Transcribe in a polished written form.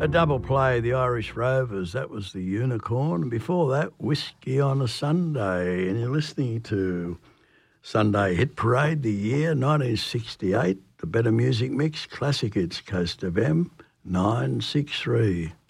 A double play, the Irish Rovers, that was the Unicorn. And before that, Whiskey on a Sunday. And you're listening to Sunday Hit Parade, the year 1968, the Better Music Mix, Classic Hits, Coast FM 963.